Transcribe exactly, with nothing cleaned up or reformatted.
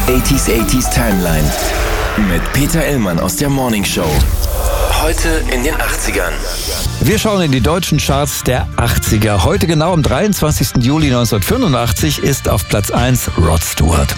achtziger achtziger Timeline mit Peter Illmann aus der Morning Show. Heute in den achtzigern. Wir schauen in die deutschen Charts der achtziger. Heute genau am dreiundzwanzigsten Juli neunzehnhundertfünfundachtzig ist auf Platz eins Rod Stewart.